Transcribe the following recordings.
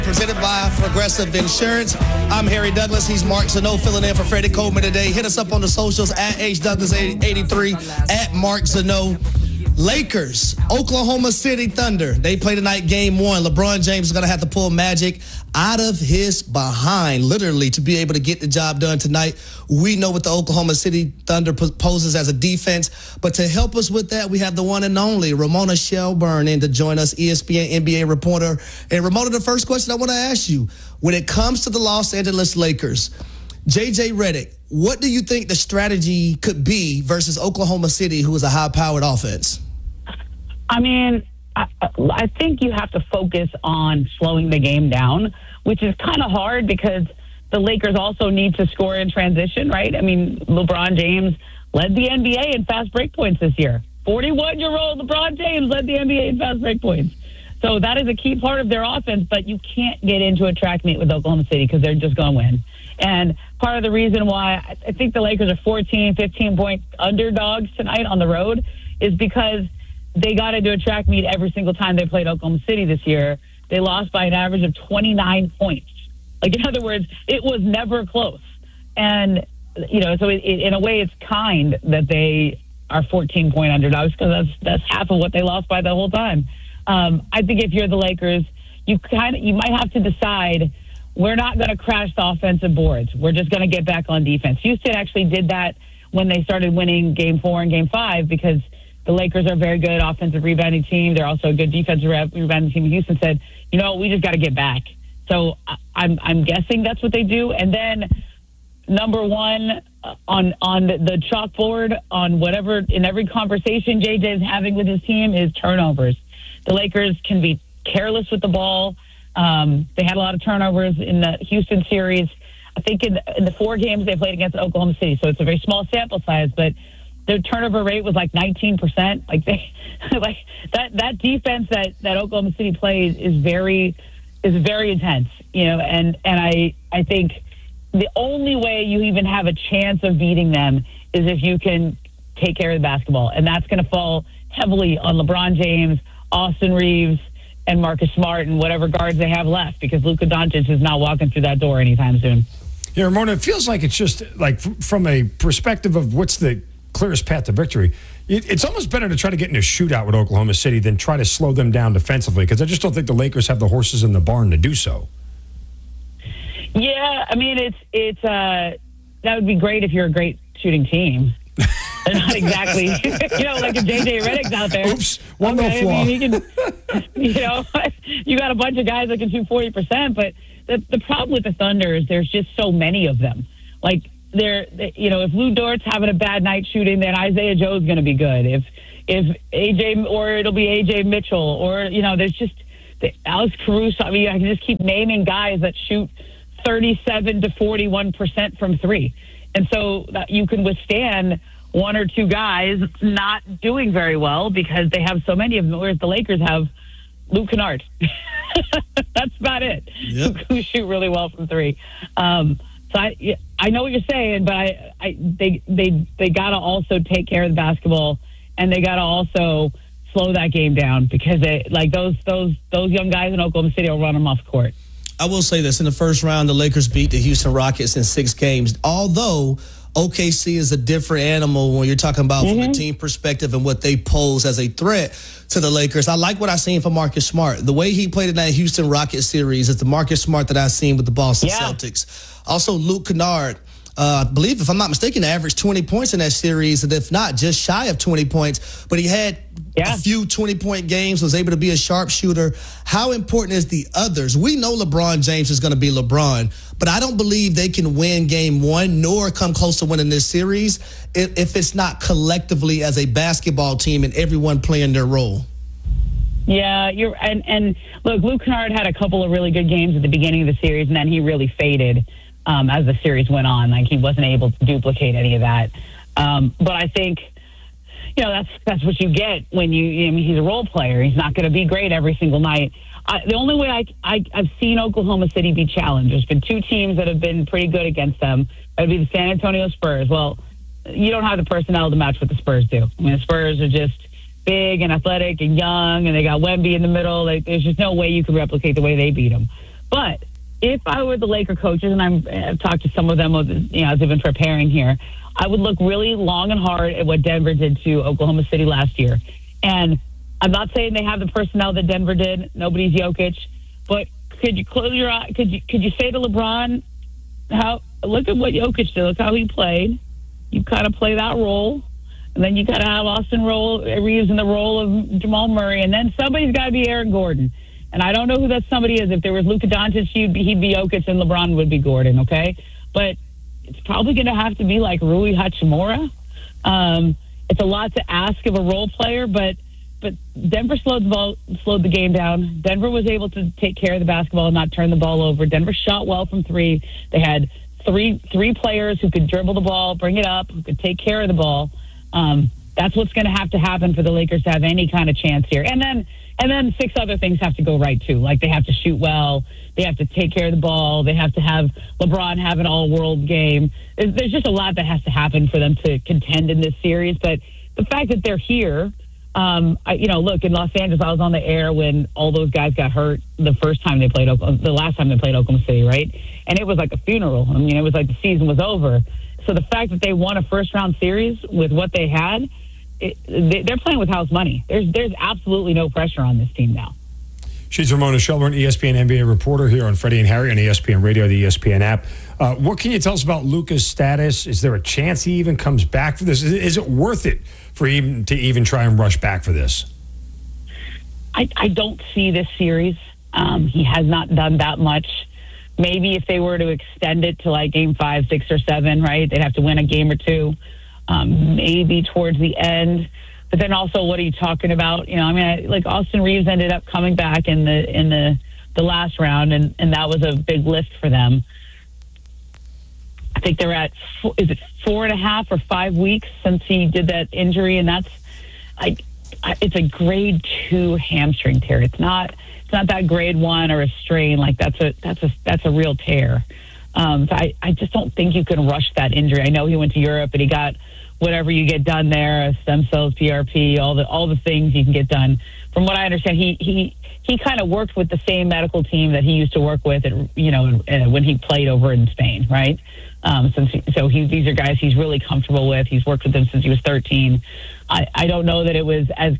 Presented by Progressive Insurance. I'm Harry Douglas. He's Mark Sano filling in for Freddie Coleman today. Hit us up on the socials at HDouglas83, at Mark Sano. Lakers, Oklahoma City Thunder. They play tonight, game one. LeBron James is going to have to pull Magic out of his behind, literally, to be able to get the job done tonight. We know what the Oklahoma City Thunder poses as a defense, but to help us with that, we have the one and only Ramona Shelburne in to join us, ESPN NBA reporter. And Ramona, the first question I want to ask you, when it comes to the Los Angeles Lakers, JJ Redick, what do you think the strategy could be versus Oklahoma City, who is a high-powered offense? I mean, I think you have to focus on slowing the game down, which is kind of hard because the Lakers also need to score in transition, right? I mean, LeBron James led the NBA in fast break points this year. 41-year-old LeBron James led the NBA in fast break points. So that is a key part of their offense, but you can't get into a track meet with Oklahoma City because they're just going to win. And part of the reason why I think the Lakers are 14, 15-point underdogs tonight on the road is because they got into a track meet every single time they played Oklahoma City this year. They lost by an average of 29 points. Like, in other words, it was never close. And, you know, so in a way it's kind that they are 14-point underdogs because that's half of what they lost by the whole time. I think if you're the Lakers, you might have to decide, we're not going to crash the offensive boards. We're just going to get back on defense. Houston actually did that when they started winning Game 4 and Game 5 because the Lakers are a very good offensive rebounding team. They're also a good defensive rebounding team. Houston said, you know, we just got to get back. So I'm guessing that's what they do. And then number one on the chalkboard, on whatever, in every conversation JJ is having with his team is turnovers. The Lakers can be careless with the ball. They had a lot of turnovers in the Houston series. I think in the 4 games they played against Oklahoma City, so it's a very small sample size, but their turnover rate was like 19%. Like that defense that Oklahoma City plays is very intense, you know, and I think the only way you even have a chance of beating them is if you can take care of the basketball, and that's going to fall heavily on LeBron James, Austin Reeves, and Marcus Smart and whatever guards they have left, because Luka Doncic is not walking through that door anytime soon. Yeah, Ramona, it feels like it's just like from a perspective of what's the clearest path to victory, it's almost better to try to get in a shootout with Oklahoma City than try to slow them down defensively, because I just don't think the Lakers have the horses in the barn to do so. Yeah, I mean, it's that would be great if you're a great shooting team. They're not exactly, you know, like if JJ Redick's out there. Oops, one more flaw. I mean, he can, you know, you got a bunch of guys that can shoot 40%, but the problem with the Thunder is there's just so many of them. Like, you know, if Lou Dort's having a bad night shooting, then Isaiah Joe's going to be good. If AJ, or it'll be AJ Mitchell, or, you know, there's just Alex Caruso. I mean, I can just keep naming guys that shoot 37 to 41% from three. And so that you can withstand one or two guys not doing very well because they have so many of them, whereas the Lakers have Luke Kennard. That's about it. Yep. Who shoot really well from three. So I know what you're saying, but they got to also take care of the basketball, and they got to also slow that game down, because they, like those young guys in Oklahoma City will run them off the court. I will say this. In the first round, the Lakers beat the Houston Rockets in 6 games, although OKC is a different animal when you're talking about from the team perspective and what they pose as a threat to the Lakers. I like what I've seen from Marcus Smart. The way he played in that Houston Rockets series is the Marcus Smart that I've seen with the Boston Celtics. Also, Luke Kennard, I believe, if I'm not mistaken, averaged 20 points in that series, and if not, just shy of 20 points. But he had a few 20-point games, was able to be a sharpshooter. How important is the others? We know LeBron James is going to be LeBron, but I don't believe they can win game one nor come close to winning this series if it's not collectively as a basketball team and everyone playing their role. Yeah, and look, Luke Kennard had a couple of really good games at the beginning of the series, and then he really faded as the series went on. Like, he wasn't able to duplicate any of that. But I think, you know, that's what you get when he's a role player. He's not going to be great every single night. The only way I've seen Oklahoma City be challenged, there's been 2 teams that have been pretty good against them. That would be the San Antonio Spurs. Well, you don't have the personnel to match what the Spurs do. I mean, the Spurs are just big and athletic and young, and they got Wemby in the middle. There's just no way you can replicate the way they beat them. But if I were the Laker coaches, and I've talked to some of them, as they've been preparing here, I would look really long and hard at what Denver did to Oklahoma City last year. And I'm not saying they have the personnel that Denver did. Nobody's Jokic, but could you close your eye? Could you say to LeBron, look at what Jokic did? Look how he played. You kind of play that role, and then you got to have Austin Reeves in the role of Jamal Murray, and then somebody's got to be Eric Gordon. And I don't know who that somebody is. If there was Luka Doncic, he'd be Jokic, and LeBron would be Gordon. Okay, but it's probably going to have to be like Rui Hachimura. It's a lot to ask of a role player, but Denver slowed the game down. Denver was able to take care of the basketball and not turn the ball over. Denver shot well from three. They had three players who could dribble the ball, bring it up, who could take care of the ball. That's what's going to have to happen for the Lakers to have any kind of chance here. And then 6 other things have to go right too. Like they have to shoot well, they have to take care of the ball, they have to have LeBron have an all-world game. There's just a lot that has to happen for them to contend in this series. But the fact that they're here. Look, in Los Angeles, I was on the air when all those guys got hurt the last time they played Oklahoma City, right? And it was like a funeral. I mean, it was like the season was over. So the fact that they won a first-round series with what they had, they're playing with house money. There's absolutely no pressure on this team now. She's Ramona Shelburne, ESPN NBA reporter here on Freddie and Harry on ESPN Radio, the ESPN app. What can you tell us about Luka's status? Is there a chance he even comes back for this? Is it worth it for him to even try and rush back for this? I don't see this series. He has not done that much. Maybe if they were to extend it to like game 5, 6, or 7, right? They'd have to win a game or two, maybe towards the end. But then also, what are you talking about? Like Austin Reeves ended up coming back in the last round, and that was a big lift for them. I think they're at 4.5 or 5 weeks since he did that injury, and that's like it's a grade 2 hamstring tear. It's not that grade 1 or a strain. Like that's a real tear. So I just don't think you can rush that injury. I know he went to Europe and he got whatever you get done there, stem cells, PRP, all the things you can get done. From what I understand, he kind of worked with the same medical team that he used to work with, when he played over in Spain, right? These are guys he's really comfortable with. He's worked with them since he was 13. I don't know that it was as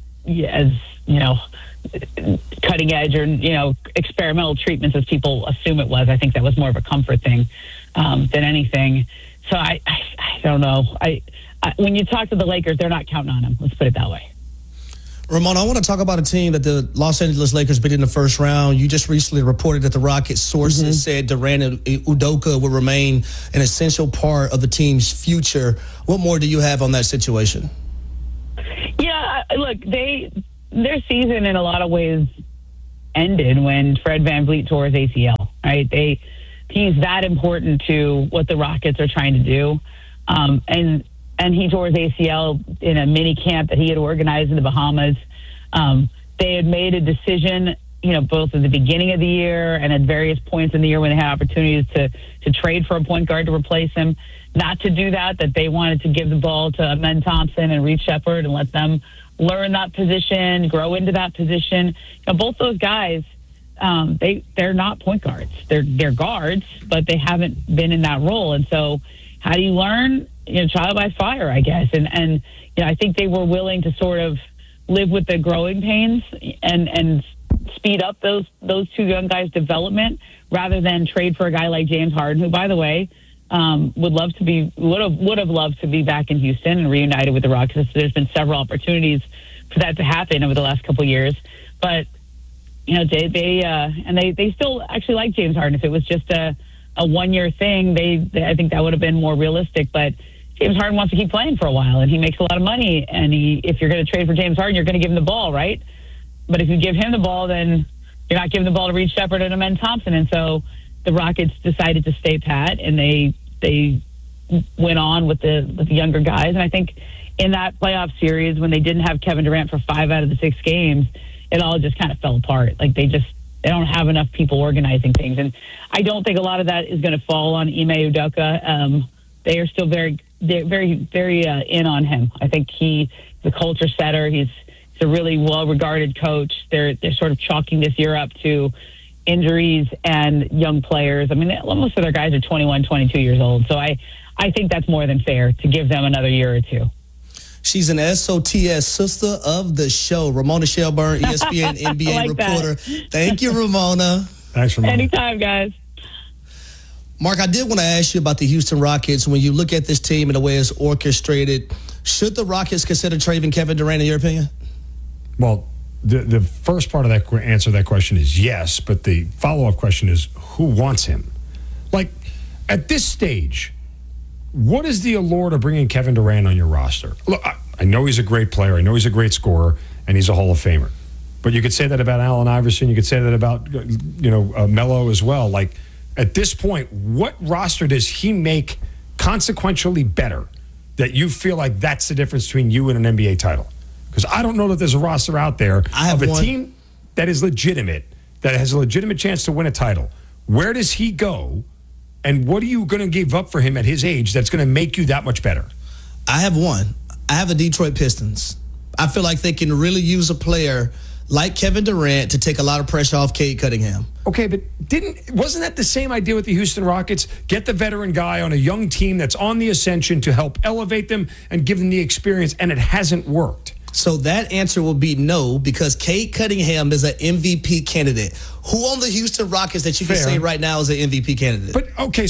cutting edge or experimental treatments as people assume it was. I think that was more of a comfort thing than anything. So I don't know. When you talk to the Lakers, they're not counting on him. Let's put it that way. Ramon, I want to talk about a team that the Los Angeles Lakers beat in the first round. You just recently reported that the Rockets sources said Durant and Udoka will remain an essential part of the team's future. What more do you have on that situation? Yeah, look, their season in a lot of ways ended when Fred VanVleet tore his ACL, right? He's that important to what the Rockets are trying to do. And he tore his ACL in a mini camp that he had organized in the Bahamas. They had made a decision, both at the beginning of the year and at various points in the year when they had opportunities to trade for a point guard to replace him, not to do that they wanted to give the ball to Amen Thompson and Reed Shepherd and let them learn that position, grow into that position. Both those guys, they're not point guards. They're guards, but they haven't been in that role. And so how do you learn? Trial by fire, I guess. And I think they were willing to sort of live with the growing pains and speed up those two young guys' development rather than trade for a guy like James Harden, who, by the way, would have loved to be back in Houston and reunited with the Rockets. There's been several opportunities for that to happen over the last couple of years, but they still actually like James Harden. If it was just a 1-year thing, I think that would have been more realistic. But James Harden wants to keep playing for a while, and he makes a lot of money. And if you're going to trade for James Harden, you're going to give him the ball, right? But if you give him the ball, then you're not giving the ball to Reed Shepherd and Amen Thompson. And so the Rockets decided to stay pat, and they went on with the younger guys. And I think in that playoff series, when they didn't have Kevin Durant for 5 out of the 6 games, it all just kind of fell apart. Like they don't have enough people organizing things. And I don't think a lot of that is going to fall on Ime Udoka. They are still very in on him. I think he's a culture setter. He's a really well-regarded coach. They're sort of chalking this year up to, injuries and young players. I mean, most of their guys are 21, 22 years old. So I think that's more than fair to give them another year or two. She's an SOTS sister of the show, Ramona Shelburne, ESPN NBA like reporter. That. Thank you, Ramona. Thanks, Ramona. Anytime, guys. Mark, I did want to ask you about the Houston Rockets. When you look at this team and the way it's orchestrated, should the Rockets consider trading Kevin Durant, in your opinion? Well, the first part of that answer to that question is yes, but the follow-up question is who wants him? Like, at this stage, what is the allure to bringing Kevin Durant on your roster? Look, I know he's a great player. I know he's a great scorer, and he's a Hall of Famer. But you could say that about Allen Iverson. You could say that about, Melo as well. Like, at this point, what roster does he make consequentially better that you feel like that's the difference between you and an NBA title? Because I don't know that there's a roster out there of a team that is legitimate, that has a legitimate chance to win a title. Where does he go, and what are you going to give up for him at his age that's going to make you that much better? I have one. I have the Detroit Pistons. I feel like they can really use a player like Kevin Durant to take a lot of pressure off Cade Cunningham. Okay, but wasn't that the same idea with the Houston Rockets? Get the veteran guy on a young team that's on the ascension to help elevate them and give them the experience, and it hasn't worked. So that answer will be no, because Cade Cunningham is an MVP candidate. Who on the Houston Rockets that you can say right now is an MVP candidate? But okay,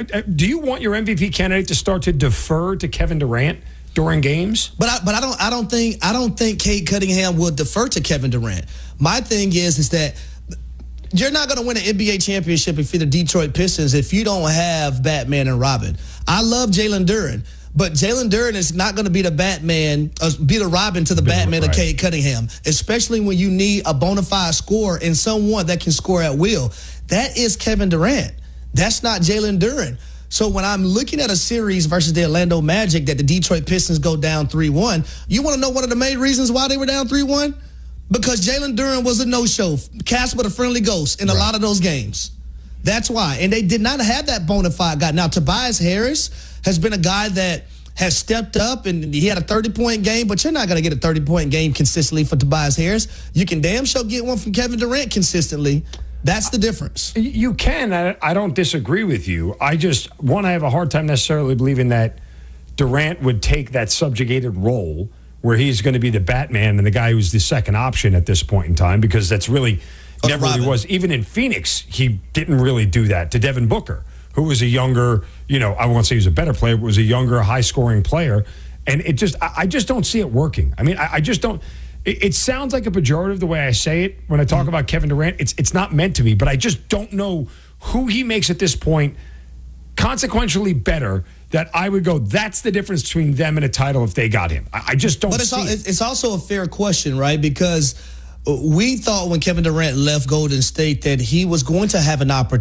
do you want your MVP candidate to start to defer to Kevin Durant during games? But I don't think Cade Cunningham will defer to Kevin Durant. My thing is that you're not going to win an NBA championship if you're the Detroit Pistons if you don't have Batman and Robin. I love Jalen Duren. But Jalen Duren is not going to be the Batman, be the Robin to the Batman of Cade Cunningham, especially when you need a bona fide scorer and someone that can score at will. That is Kevin Durant. That's not Jalen Duren. So when I'm looking at a series versus the Orlando Magic that the Detroit Pistons go down 3-1, you want to know one of the main reasons why they were down 3-1? Because Jalen Duren was a no-show, Casper the Friendly Ghost in a lot of those games. That's why. And they did not have that bona fide guy. Now, Tobias Harris has been a guy that has stepped up, and he had a 30-point game, but you're not going to get a 30-point game consistently for Tobias Harris. You can damn sure get one from Kevin Durant consistently. That's the difference. You can. I don't disagree with you. I have a hard time necessarily believing that Durant would take that subjugated role where he's going to be the Batman and the guy who's the second option at this point in time, because that's really never really was. Even in Phoenix, he didn't really do that to Devin Booker, who was a younger, I won't say he was a better player, but was a younger, high-scoring player. And I just don't see it working. I mean, I just don't. It sounds like a pejorative the way I say it when I talk about Kevin Durant. It's not meant to be, but I just don't know who he makes at this point consequentially better that I would go, that's the difference between them and a title if they got him. I just don't see it. It's also a fair question, right? Because we thought when Kevin Durant left Golden State that he was going to have an opportunity